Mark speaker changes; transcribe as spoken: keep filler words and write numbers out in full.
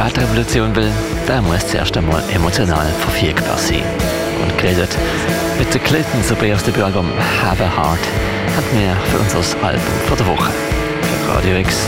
Speaker 1: Weltrevolution will, der muss zuerst einmal emotional verfügbar sein. Und geredet mit den Clintons über das Debütalbum Have a Heart hat mir für unser Album vor der Woche für Radio X